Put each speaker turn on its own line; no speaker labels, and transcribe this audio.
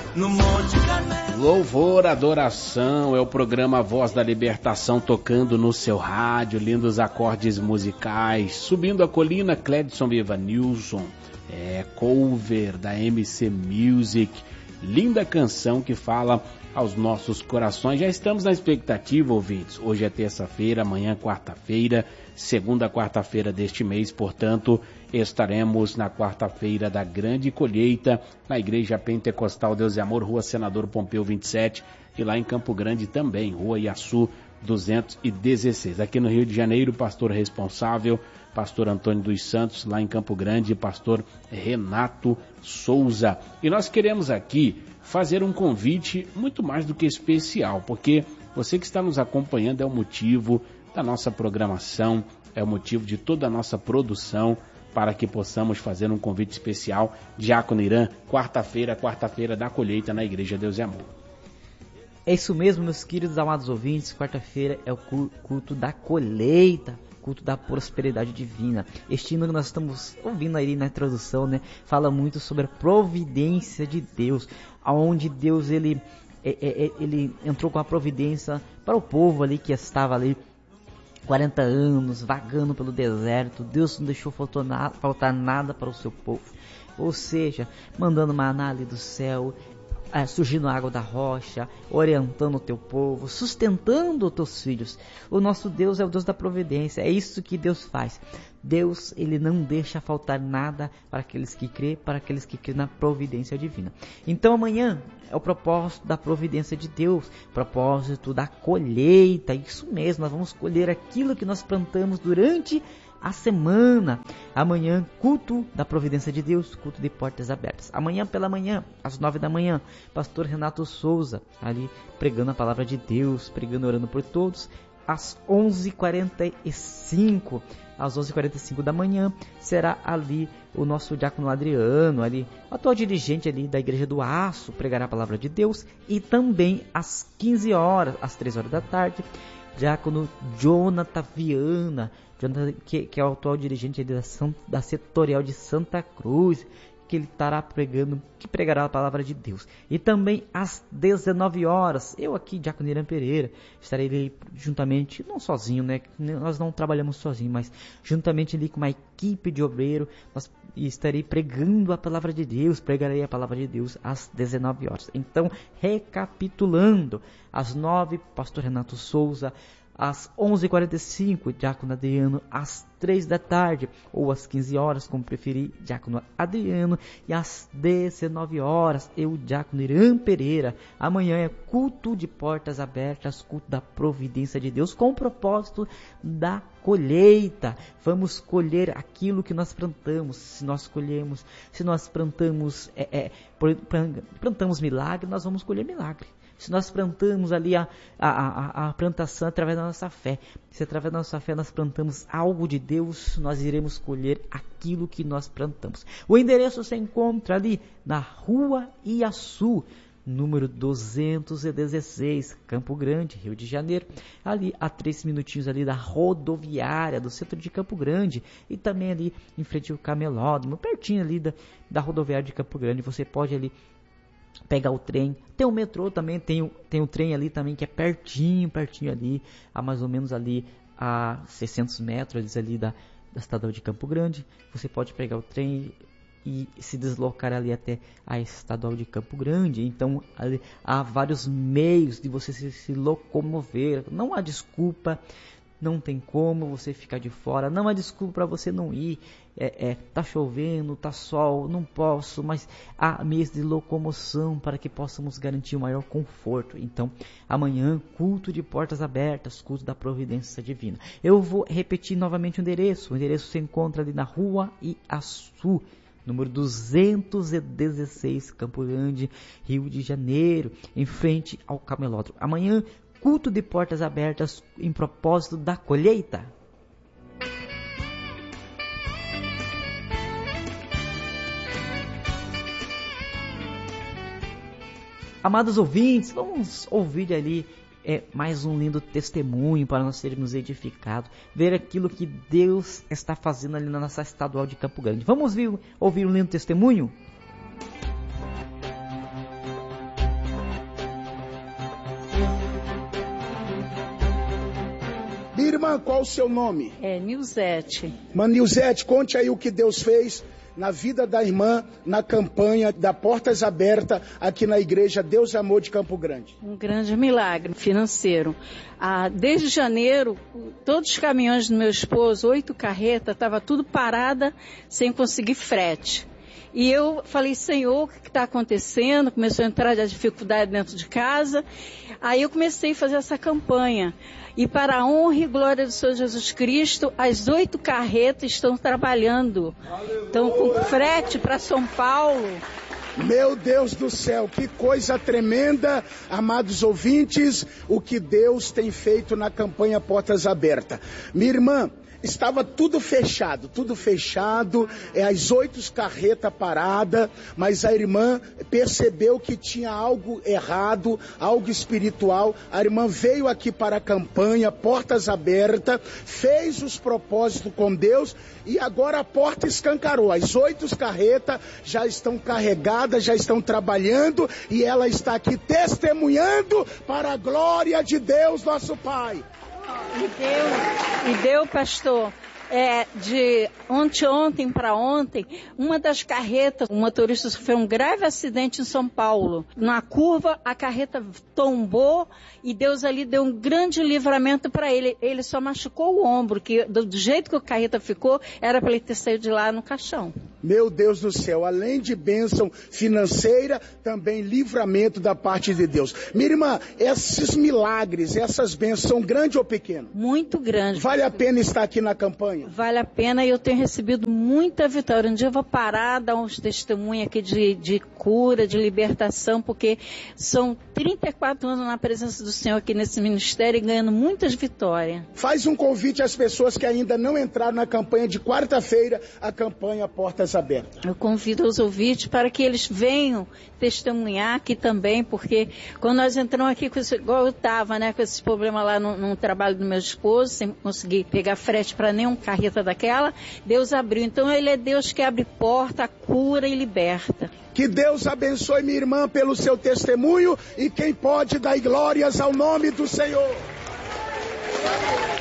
no Monte Carmelo.
Louvor, adoração, é o programa Voz da Libertação tocando no seu rádio, lindos acordes musicais, subindo a colina, Cledson Evanilson, cover da MC Music, linda canção que fala aos nossos corações. Já estamos na expectativa, ouvintes, hoje é terça-feira, amanhã quarta-feira, segunda quarta-feira deste mês, portanto, estaremos na quarta-feira da grande colheita, na Igreja Pentecostal Deus e Amor, Rua Senador Pompeu 27, e lá em Campo Grande também, Rua Iaçu 216. Aqui no Rio de Janeiro, pastor responsável, pastor Antônio dos Santos, lá em Campo Grande, pastor Renato Souza. E nós queremos aqui fazer um convite muito mais do que especial, porque você que está nos acompanhando é o motivo da nossa programação, é o motivo de toda a nossa produção, para que possamos fazer um convite especial. Diácono Irã, quarta-feira da colheita na Igreja Deus e Amor.
É isso mesmo, meus queridos amados ouvintes, quarta-feira é o culto da colheita, culto da prosperidade divina. Este hino que nós estamos ouvindo aí na introdução, né, fala muito sobre a providência de Deus, aonde Deus ele entrou com a providência para o povo ali que estava ali 40 anos vagando pelo deserto. Deus não deixou faltar nada para o seu povo, ou seja, mandando maná ali do céu, surgindo água da rocha, orientando o teu povo, sustentando os teus filhos. O nosso Deus é o Deus da providência, é isso que Deus faz. Deus, ele não deixa faltar nada para aqueles que crêem, na providência divina. Então amanhã é o propósito da providência de Deus, propósito da colheita, isso mesmo, nós vamos colher aquilo que nós plantamos durante a semana. Amanhã, culto da providência de Deus, culto de portas abertas. Amanhã pela manhã, às 9 da manhã, pastor Renato Souza, ali pregando a palavra de Deus, pregando, orando por todos. Às 11h45, da manhã, será ali o nosso diácono Adriano, ali, o atual dirigente ali da Igreja do Aço, pregará a palavra de Deus. E também às 15 horas, às 3 horas da tarde, diácono Jonathan Viana, que é o atual dirigente ali da setorial de Santa Cruz, que ele estará pregando, que pregará a palavra de Deus. E também às 19 horas, eu aqui, diácono Irã Pereira, estarei ali juntamente, não sozinho, né? Nós não trabalhamos sozinhos, mas juntamente ali com uma equipe de obreiro, estarei pregando a palavra de Deus, pregarei a palavra de Deus às 19 horas. Então, recapitulando, às 9, pastor Renato Souza, às 11h45, diácono Adriano, às 3 da tarde, ou às 15 horas, como preferir, diácono Adriano, e às 19 horas, eu, diácono Irã Pereira. Amanhã é culto de portas abertas, culto da providência de Deus, com o propósito da colheita. Vamos colher aquilo que nós plantamos. Se nós plantamos milagre, nós vamos colher milagre. Se nós plantamos ali a plantação através da nossa fé, se através da nossa fé nós plantamos algo de Deus, nós iremos colher aquilo que nós plantamos. O endereço se encontra ali na Rua Iaçu, número 216, Campo Grande, Rio de Janeiro, ali a 3 minutinhos ali da rodoviária do centro de Campo Grande, e também ali em frente ao Camelódromo, pertinho ali da rodoviária de Campo Grande. Você pode ali pegar o trem, tem o metrô também, tem o trem ali também, que é pertinho ali, a mais ou menos ali a 600 metros ali da estadual de Campo Grande. Você pode pegar o trem e se deslocar ali até a estadual de Campo Grande. Então ali, há vários meios de você se locomover, não há desculpa. Não tem como você ficar de fora, não há desculpa para você não ir. Tá chovendo, tá sol, não posso, mas há meios de locomoção para que possamos garantir o maior conforto. Então, amanhã, culto de portas abertas, culto da providência divina. Eu vou repetir novamente o endereço. O endereço se encontra ali na Rua Iaçu, número 216, Campo Grande, Rio de Janeiro, em frente ao Camelódromo. Amanhã, culto de portas abertas em propósito da colheita. Amados ouvintes, vamos ouvir ali mais um lindo testemunho para nós sermos edificados, ver aquilo que Deus está fazendo ali na nossa estadual de Campo Grande. Vamos ouvir um lindo testemunho?
Minha irmã, qual o seu nome?
Nilzete.
Nilzete, conte aí o que Deus fez na vida da irmã, na campanha da Portas Abertas, aqui na igreja Deus e Amor de Campo Grande.
Um grande milagre financeiro. Desde janeiro, todos os caminhões do meu esposo, 8 carretas, estava tudo parada, sem conseguir frete. E eu falei, Senhor, o que está acontecendo? Começou a entrar a dificuldade dentro de casa. Aí eu comecei a fazer essa campanha. E para a honra e glória do Senhor Jesus Cristo, as 8 carretas estão trabalhando. Estão com frete para São Paulo.
Meu Deus do céu, que coisa tremenda, amados ouvintes, o que Deus tem feito na campanha Portas Abertas. Minha irmã, estava tudo fechado, as 8 carretas paradas, mas a irmã percebeu que tinha algo errado, algo espiritual. A irmã veio aqui para a campanha Portas Abertas, fez os propósitos com Deus e agora a porta escancarou. As 8 carretas já estão carregadas, já estão trabalhando e ela está aqui testemunhando para a glória de Deus, nosso Pai.
E deu, pastor, de ontem para ontem, uma das carretas, o motorista sofreu um grave acidente em São Paulo. Na curva, a carreta tombou e Deus ali deu um grande livramento para ele. Ele só machucou o ombro, que do jeito que a carreta ficou, era para ele ter saído de lá no caixão.
Meu Deus do céu, além de bênção financeira, também livramento da parte de Deus. Minha irmã, esses milagres, essas bênçãos são grandes ou pequenos?
Muito grandes.
Vale a pena estar aqui na campanha?
Vale a pena e eu tenho recebido muita vitória. Um dia eu vou parar, dar uns testemunhos aqui de cura, de libertação, porque são 34 anos na presença do Senhor aqui nesse ministério e ganhando muitas vitórias.
Faz um convite às pessoas que ainda não entraram na campanha de quarta-feira, a campanha Portas Abertas.
Eu convido os ouvintes para que eles venham testemunhar aqui também, porque quando nós entramos aqui, igual eu estava, né, com esse problema lá no trabalho do meu esposo, sem conseguir pegar frete para nenhum carreta daquela, Deus abriu. Então ele é Deus que abre porta, cura e liberta.
Que Deus abençoe minha irmã pelo seu testemunho e quem pode dar glórias ao nome do Senhor.